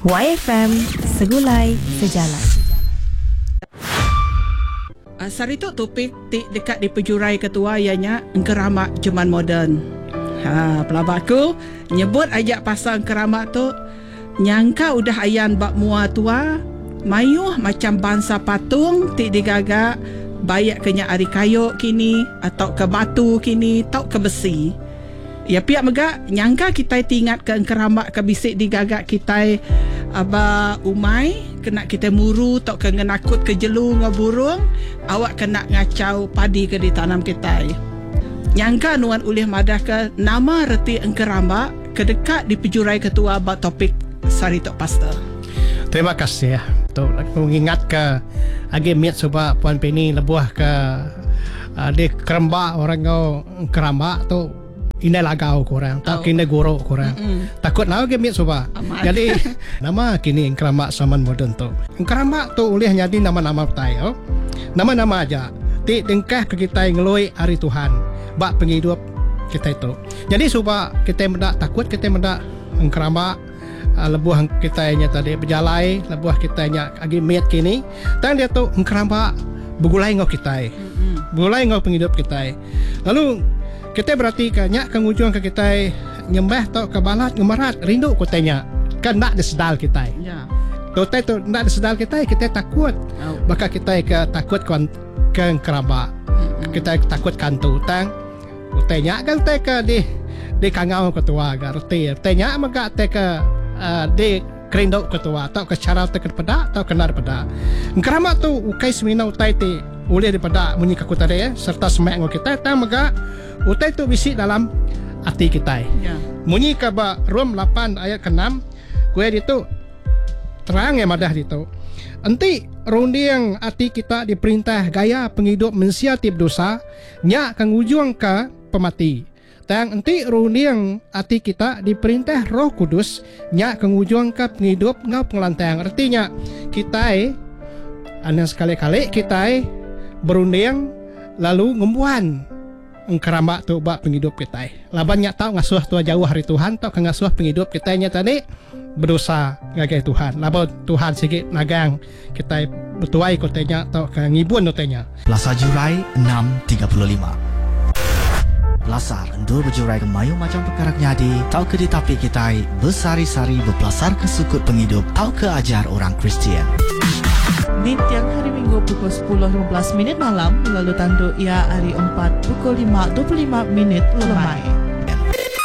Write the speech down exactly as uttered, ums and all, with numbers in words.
Y F M, Segulai Sejalan. Uh, Sarito topik ti dekat di pejurai ketua ianya engkeramak zaman moden. Ha, pelabakku nyebut ajak pasal engkeramak tu nyangka udah ayan bak mua tua, mayuh macam bangsa patung ti digagak bayak kenya ari kayu kini atau ke batu kini atau ke besi. Ya pihak megak nyangka kita tingat ke engkeramak ke bisik digagak kita aba umai kena kita muru tok ke ngenakut ke jelu ngau burung awak kena ngacau padi ke di tanam kita. Nyangka nuan ulih madah ke nama reti engkeramak kedekat di pejurai ketua bak topik Sarito Pastor. Terima kasih ya untuk mengingat ke agi miat sebab Puan Penny lebuah ke uh, di kerembak orang kau kerambak tu ini lagau kurang tak kini guru kurang Mm-mm. takut nak agi miat sebab jadi nama kini kerambak zaman moden tu kerambak tu ulih jadi nama-nama tayo nama-nama aja ti dengkah ke kita ngeloi hari Tuhan bak penghidup kita itu jadi sebab kita mendak takut kita mendak kerambak Uh, lebuah kita nya tadi berjalai lebuah kita nya agi miat kini dan dia tu keramba begulai ngau kita mm-hmm. begulai ngau penghidup kita lalu kita berarti kanya kangujung ke kita nyembah tau ke balat ngemarat rindu kotanya kan nak desedal kita ya totai tu nak desedal kita kita takut oh. Baka kita ke takut kan ke keramba mm-hmm. kita takut kantu tang kotanya kan te ke di di kangau ketua garti tanya maka te ke Uh, di kerindok ketua atau ke cara tekan pada atau kenar pada kerama tu ukai semina utai ti ulih daripada munyi kaku tadi ya serta semak ngau kita tang mega utai tu bisi dalam hati kita yeah. Munyi kaba Rom lapan ayat ke enam kue itu terang ya madah itu enti rundi yang hati kita diperintah gaya penghidup mensiatip dosa nyak kang ujung ke pemati tang enti rundi yang hati kita diperintah Roh Kudus nyak kengujung ke penghidup ngau pengelantang artinya kita anang sekali-kali kita berunding lalu ngembuan engkerambak tu bak penghidup kita laban nyak tahu ngasuh tua jauh hari Tuhan tau ngasuh penghidup kita nya tadi berdosa ngagai Tuhan laban Tuhan sikit nagang kita bertuai kotanya tau ngibun kotanya Plaza Jurai enam tiga puluh lima Belasar endur berjurai ke mayu macam perkara nyadi tau ke di tapi kita bersari-sari berpelasar ke sukut penghidup tau ke ajar orang Kristian. Di tiang hari Minggu pukul sepuluh lima belas minit malam lalu tanduk ia hari empat pukul lima dua puluh lima minit lemai.